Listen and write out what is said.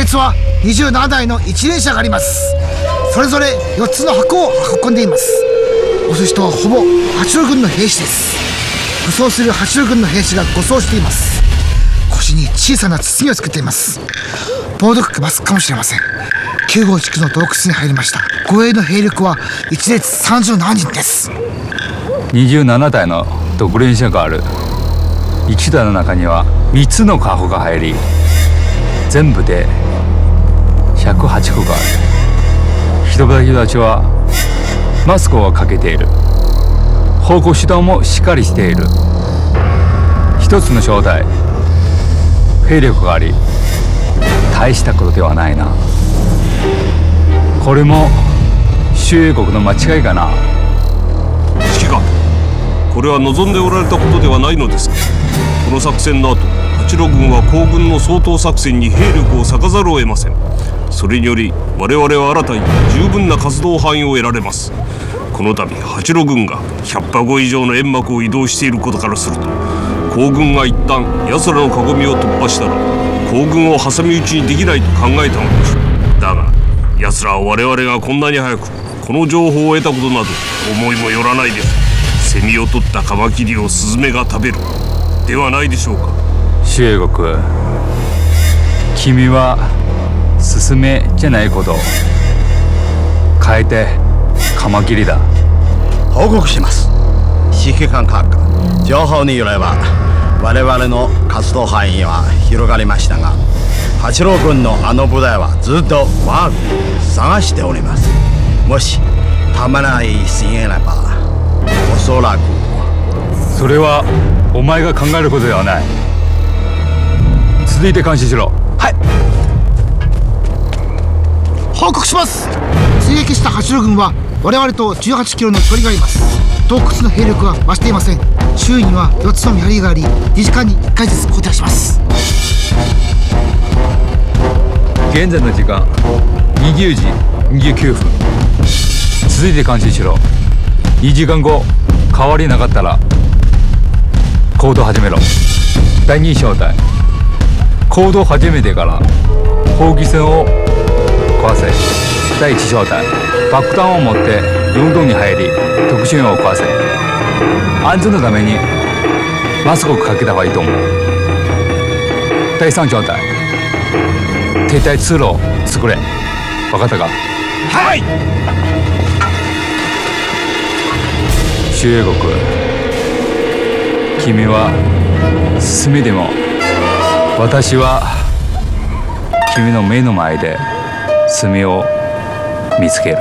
列は27台の一連車があります。それぞれ4つの箱を運んでいます。押す人はほぼ八路軍の兵士です。武装する八路軍の兵士が護送しています。腰に小さな包みを作っています。防毒マスクかもしれません。9号地区の洞窟に入りました。護衛の兵力は1列37人です。 27台の独輪車がある。1台の中には3つのカゴが入り、全部で108個がある。人たちはマスクをかけている。方向指導もしっかりしている。一つの正体、兵力があり、大したことではないな。これも周英国の間違いかな。 指揮官、これは望んでおられたことではないのですか。この作戦の後、八路軍は皇軍の掃討作戦に兵力を割かざるを得ません。それにより我々は新たに十分な活動範囲を得られます。この度八路軍が100箱以上の煙幕を移動していることからすると、皇軍が一旦奴らの囲みを突破したら皇軍を挟み撃ちにできないと考えたのでしょう。だが奴らは我々がこんなに早くこの情報を得たことなど思いもよらないでしょう。セミを取ったカマキリをスズメが食べるではないでしょうか。 周英国、君はスズメじゃないことを変えてカマキリだ。 報告します。指揮官閣下、情報によれば我々の活動範囲は広がりましたが、八路軍のあの部隊はずっと我が軍を探しております。もしたまらないすぎればおそらく。 それはお前が考えることではない。続いて監視しろ。 はい、報告します。追撃した八路軍は我々と18キロの距離があります。洞窟の兵力は増していません。周囲には4つの見張りがあり、2時間に1回ずつ交代します。 現在の時間20時29分。続いて監視しろ。2時間後変わりなかったら行動始めろ。第2小隊、行動始めてから砲撃線を壊せ。第1小隊、爆弾を持って4棟に入り特殊兵を壊せ。安全のためにマスクをかけた方がいいと思う。第3小隊、停滞通路を作れ。分かったか。 はい。 周英国、君は進みでも私は君の目の前で墨を見つける。